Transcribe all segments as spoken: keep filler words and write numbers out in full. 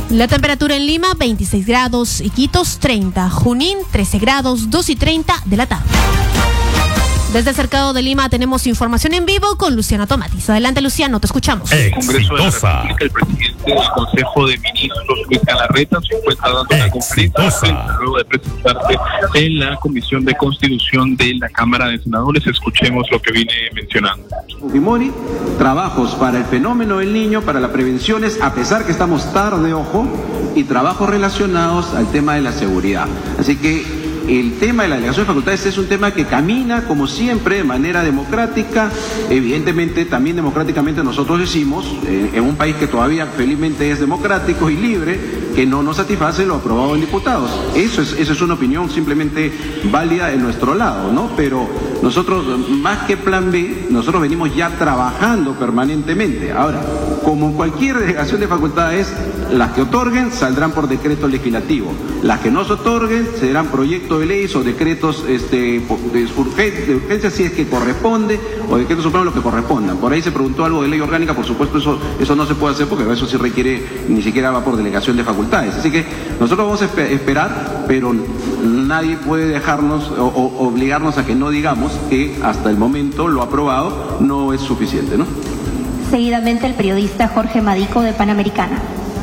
La temperatura en Lima, veintiséis grados, Iquitos, treinta, Junín, trece grados, dos y treinta de la tarde. Desde el Cercado de Lima tenemos información en vivo con Luciano Tomatis. Adelante, Luciano, te escuchamos. El Congreso de la República, el presidente del Consejo de Ministros, Luis Galarreta, se encuentra dando una conferencia luego de presentarse en la Comisión de Constitución de la Cámara de Senadores. Escuchemos lo que viene mencionando. Fujimori, trabajos para el fenómeno del niño, para las prevenciones, a pesar que estamos tarde, ojo, y trabajos relacionados al tema de la seguridad. Así que el tema de la delegación de facultades es un tema que camina, como siempre, de manera democrática. Evidentemente, también democráticamente nosotros decimos, eh, en un país que todavía felizmente es democrático y libre, que no nos satisface lo aprobado en diputados. Eso es, eso es una opinión simplemente válida de nuestro lado, ¿no? Pero nosotros, más que plan B, nosotros venimos ya trabajando permanentemente. Ahora, como en cualquier delegación de facultades, las que otorguen saldrán por decreto legislativo. Las que no se otorguen serán proyectos de leyes o decretos este, de urgencia si es que corresponde, o decretos supremos lo que correspondan. Por ahí se preguntó algo de ley orgánica, por supuesto eso, eso no se puede hacer porque eso sí requiere, ni siquiera va por delegación de facultades. Así que nosotros vamos a esperar, pero nadie puede dejarnos o, o obligarnos a que no digamos que hasta el momento lo aprobado no es suficiente, ¿no? Seguidamente el periodista Jorge Madico de Panamericana.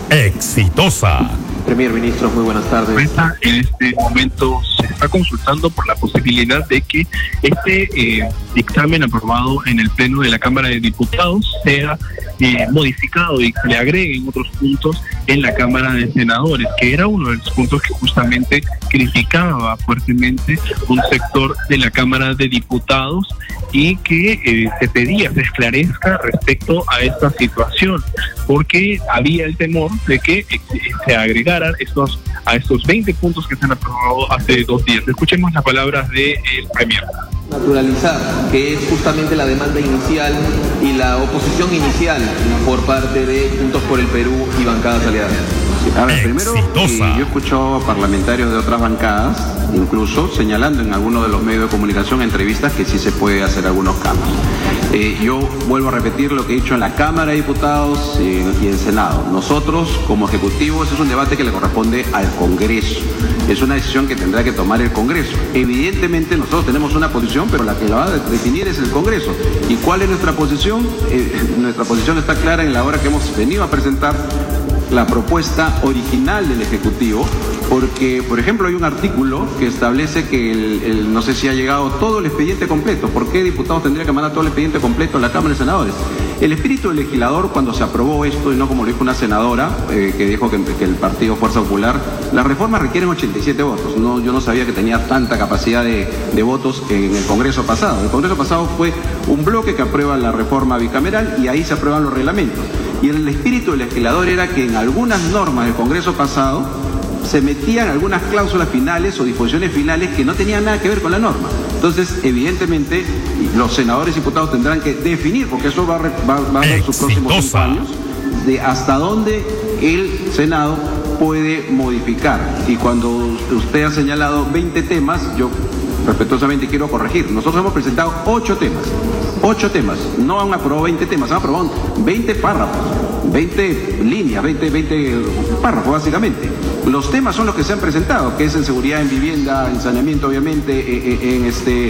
Exitosa. Premier Ministro, muy buenas tardes. En este momento se está consultando por la posibilidad de que este eh, dictamen aprobado en el Pleno de la Cámara de Diputados sea eh, modificado y se le agreguen otros puntos en la Cámara de Senadores, que era uno de los puntos que justamente criticaba fuertemente un sector de la Cámara de Diputados y que eh, se pedía se esclarezca respecto a esta situación, porque había el temor de que eh, se agregaran estos a estos veinte puntos que se han aprobado hace dos días. Escuchemos las palabras del Premier. Naturalizar, que es justamente la demanda inicial y la oposición inicial por parte de Juntos por el Perú y bancadas aliadas. A ver, primero, eh, yo he escuchado a parlamentarios de otras bancadas, incluso señalando en algunos de los medios de comunicación, entrevistas, que sí se puede hacer algunos cambios. Eh, yo vuelvo a repetir lo que he dicho en la Cámara de Diputados eh, y en Senado. Nosotros, como Ejecutivo, ese es un debate que le corresponde al Congreso. Es una decisión que tendrá que tomar el Congreso. Evidentemente, nosotros tenemos una posición, pero la que la va a definir es el Congreso. ¿Y cuál es nuestra posición? Eh, nuestra posición está clara en la hora que hemos venido a presentar la propuesta original del Ejecutivo, porque, por ejemplo, hay un artículo que establece que, el, el, no sé si ha llegado todo el expediente completo. ¿Por qué diputados tendría que mandar todo el expediente completo a la Cámara de Senadores? El espíritu del legislador, cuando se aprobó esto, y no como lo dijo una senadora, eh, que dijo que, que el partido Fuerza Popular, las reformas requieren ochenta y siete votos. No, yo no sabía que tenía tanta capacidad de, de votos en el Congreso pasado. El Congreso pasado fue un bloque que aprueba la reforma bicameral y ahí se aprueban los reglamentos. Y el espíritu del legislador era que en algunas normas del Congreso pasado se metían algunas cláusulas finales o disposiciones finales que no tenían nada que ver con la norma. Entonces, evidentemente, los senadores y diputados tendrán que definir, porque eso va a, va, va a ser sus próximos cinco años, de hasta dónde el Senado puede modificar. Y cuando usted ha señalado veinte temas, yo respetuosamente quiero corregir. Nosotros hemos presentado ocho temas. Ocho temas. No han aprobado veinte temas, han aprobado veinte párrafos, veinte líneas, veinte, veinte párrafos básicamente. Los temas son los que se han presentado, que es en seguridad en vivienda, en saneamiento obviamente, en, en este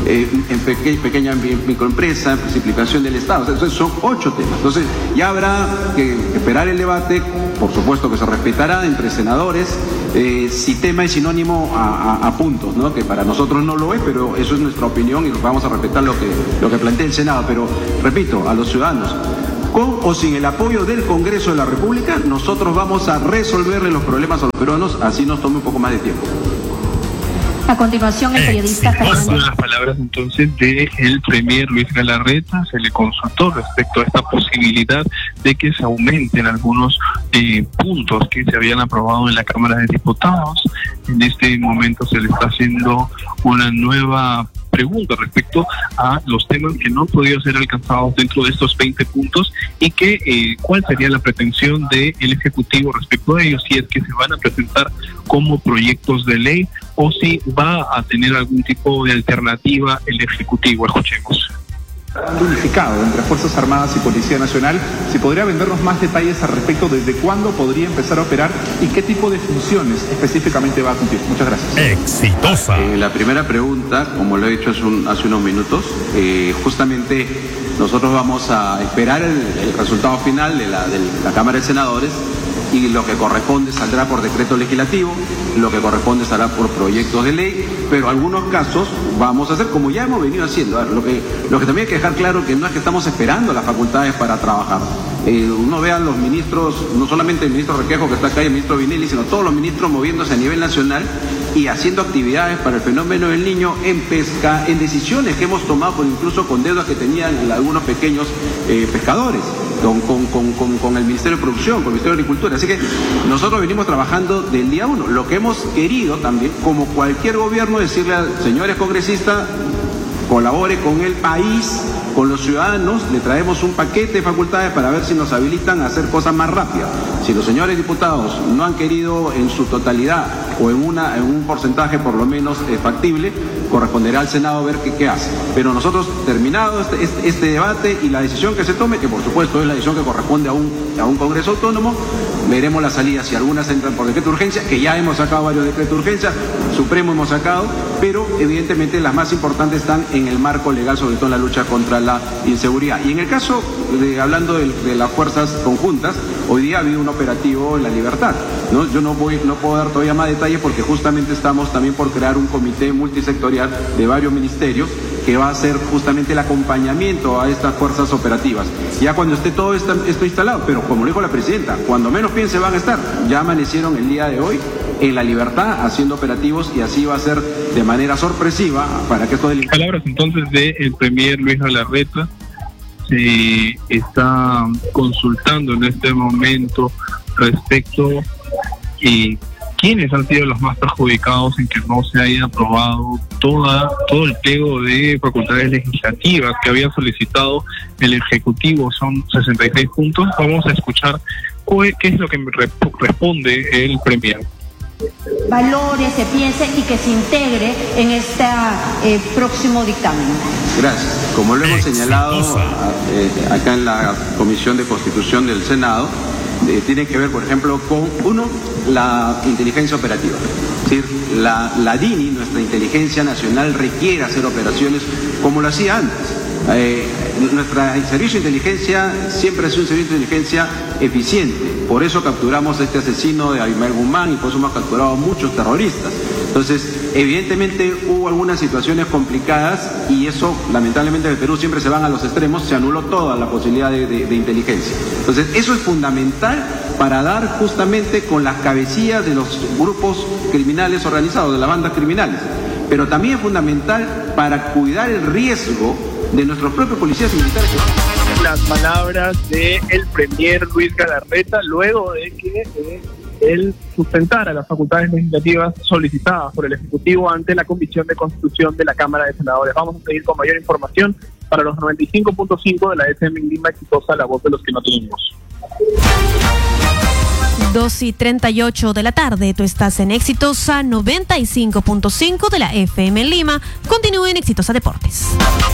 en peque, pequeña microempresa, en simplificación del Estado. Entonces son ocho temas. Entonces ya habrá que esperar el debate, por supuesto que se respetará entre senadores, eh, si tema es sinónimo a, a, a puntos, ¿no? Que para nosotros no lo es, pero eso es nuestra opinión y vamos a respetar lo que, lo que plantea el Senado. Pero repito, a los ciudadanos, con o sin el apoyo del Congreso de la República, nosotros vamos a resolverle los problemas a los peruanos, así nos tome un poco más de tiempo. A continuación, el periodista Fernando. Las palabras entonces del Premier Luis Galarreta, se le consultó respecto a esta posibilidad de que se aumenten algunos eh, puntos que se habían aprobado en la Cámara de Diputados. En este momento se le está haciendo una nueva pregunta respecto a los temas que no han podido ser alcanzados dentro de estos veinte puntos y que eh, cuál sería la pretensión del Ejecutivo respecto a ellos, si es que se van a presentar como proyectos de ley o si va a tener algún tipo de alternativa el Ejecutivo. Escuchemos. unificado entre Fuerzas Armadas y Policía Nacional. Si podría vendernos más detalles al respecto, desde cuándo podría empezar a operar y qué tipo de funciones específicamente va a cumplir. Muchas gracias. Exitosa. Eh, la primera pregunta, como lo he dicho hace, un, hace unos minutos, eh, justamente nosotros vamos a esperar el, el resultado final de la, de la Cámara de Senadores, y lo que corresponde saldrá por decreto legislativo, lo que corresponde saldrá por proyectos de ley, pero algunos casos vamos a hacer como ya hemos venido haciendo. A ver, lo, que, lo que también hay que dejar claro que no es que estamos esperando las facultades para trabajar. Eh, uno ve a los ministros, no solamente el ministro Requejo que está acá y el ministro Vinelli, sino todos los ministros moviéndose a nivel nacional y haciendo actividades para el fenómeno del niño en pesca, en decisiones que hemos tomado, por incluso con deudas que tenían algunos pequeños eh, pescadores, con, con, con, con, con el Ministerio de Producción, con el Ministerio de Agricultura. Así que nosotros venimos trabajando del día uno. Lo que hemos querido también, como cualquier gobierno, decirle a señores congresistas, colabore con el país, con los ciudadanos, le traemos un paquete de facultades para ver si nos habilitan a hacer cosas más rápidas. Si los señores diputados no han querido en su totalidad o en, una, en un porcentaje por lo menos eh, factible, corresponderá al Senado ver qué, qué hace. Pero nosotros, terminado este, este, este debate y la decisión que se tome, que por supuesto es la decisión que corresponde a un, a un Congreso autónomo, veremos la salida. Si algunas entran por decreto de urgencia, que ya hemos sacado varios decretos de urgencia, Supremo hemos sacado, pero evidentemente las más importantes están en el marco legal, sobre todo en la lucha contra la inseguridad. Y en el caso, de, hablando de, de las fuerzas conjuntas, hoy día ha habido un operativo en La Libertad, ¿no? Yo no, voy, no puedo dar todavía más detalles porque justamente estamos también por crear un comité multisectorial de varios ministerios que va a hacer justamente el acompañamiento a estas fuerzas operativas. Ya cuando esté todo esto, esto instalado, pero como lo dijo la presidenta, cuando menos piense van a estar. Ya amanecieron el día de hoy en La Libertad haciendo operativos y así va a ser de manera sorpresiva para que esto del... Palabras entonces del premier Luis Galarreta. Se está consultando en este momento respecto y quiénes han sido los más perjudicados en que no se haya aprobado toda, todo el pliego de facultades legislativas que había solicitado el Ejecutivo. Son sesenta y seis puntos. Vamos a escuchar qué es lo que responde el premier. Valore, se piense y que se integre en este eh, próximo dictamen. Gracias. Como lo hemos señalado eh, acá en la Comisión de Constitución del Senado, eh, tiene que ver, por ejemplo, con, uno, la inteligencia operativa. Es decir, la, la D I N I, nuestra inteligencia nacional, requiere hacer operaciones como lo hacía antes. Eh, nuestro servicio de inteligencia siempre ha sido un servicio de inteligencia eficiente. Por eso capturamos a este asesino de Aymar Guzmán y por eso hemos capturado a muchos terroristas. Entonces, evidentemente hubo algunas situaciones complicadas y eso, lamentablemente en el Perú siempre se van a los extremos, se anuló toda la posibilidad de, de, de inteligencia. Entonces, eso es fundamental para dar justamente con las cabecillas de los grupos criminales organizados, de las bandas criminales. Pero también es fundamental para cuidar el riesgo de nuestros propios policías y militares. Las palabras del premier Luis Galarreta luego de que eh, él sustentara las facultades legislativas solicitadas por el Ejecutivo ante la Comisión de Constitución de la Cámara de Senadores. Vamos a seguir con mayor información para los noventa y cinco punto cinco de la F M en Lima, Exitosa, la voz de los que no tenemos. dos y treinta y ocho de la tarde, tú estás en Exitosa noventa y cinco punto cinco de la F M en Lima. Continúa en Exitosa Deportes.